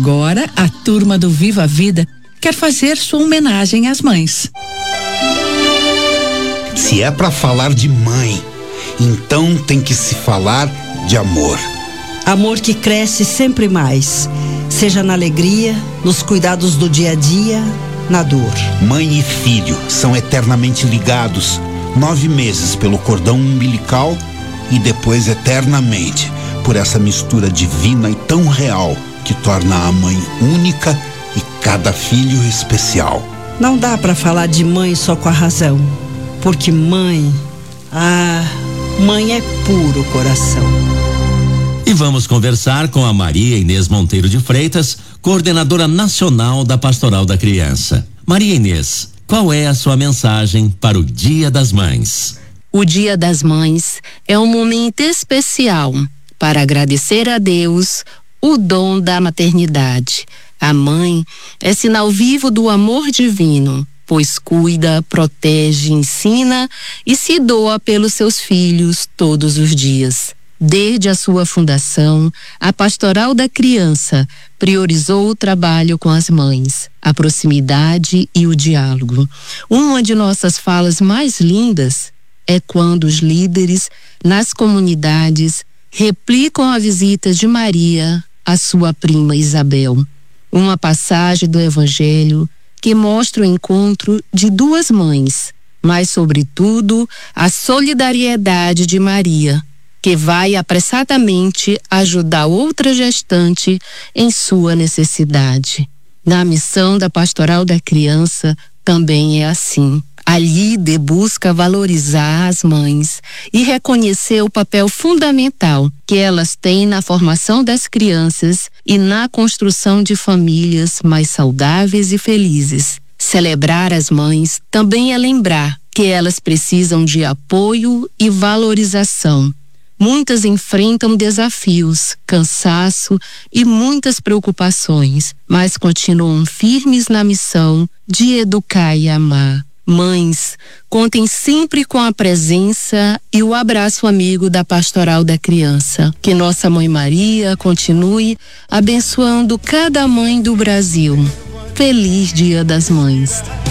Agora, a turma do Viva a Vida quer fazer sua homenagem às mães. Se é pra falar de mãe, então tem que se falar de amor. Amor que cresce sempre mais, seja na alegria, nos cuidados do dia a dia, na dor. Mãe e filho são eternamente ligados, 9 meses pelo cordão umbilical e depois eternamente por essa mistura divina e tão real que torna a mãe única e cada filho especial. Não dá pra falar de mãe só com a razão, porque mãe é puro coração. E vamos conversar com a Maria Inês Monteiro de Freitas, coordenadora nacional da Pastoral da Criança. Maria Inês, qual é a sua mensagem para o Dia das Mães? O Dia das Mães é um momento especial para agradecer a Deus o dom da maternidade. A mãe é sinal vivo do amor divino, pois cuida, protege, ensina e se doa pelos seus filhos todos os dias. Desde a sua fundação, a Pastoral da Criança priorizou o trabalho com as mães, a proximidade e o diálogo. Uma de nossas falas mais lindas é quando os líderes nas comunidades replicam a visita de Maria à sua prima Isabel. Uma passagem do Evangelho que mostra o encontro de duas mães, mas, sobretudo, a solidariedade de Maria, que vai apressadamente ajudar outra gestante em sua necessidade. Na missão da Pastoral da Criança também é assim. A líder busca valorizar as mães e reconhecer o papel fundamental que elas têm na formação das crianças e na construção de famílias mais saudáveis e felizes. Celebrar as mães também é lembrar que elas precisam de apoio e valorização. Muitas enfrentam desafios, cansaço e muitas preocupações, mas continuam firmes na missão de educar e amar. Mães, contem sempre com a presença e o abraço amigo da Pastoral da Criança. Que Nossa Mãe Maria continue abençoando cada mãe do Brasil. Feliz Dia das Mães.